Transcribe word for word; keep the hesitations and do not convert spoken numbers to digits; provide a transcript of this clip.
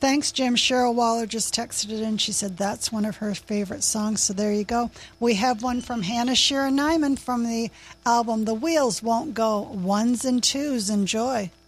Thanks, Jim. Cheryl Waller just texted it in. She said that's one of her favorite songs. So there you go. We have one from Hannah Sheeran Nyman from the album The Wheels Won't Go. Ones and twos. Enjoy.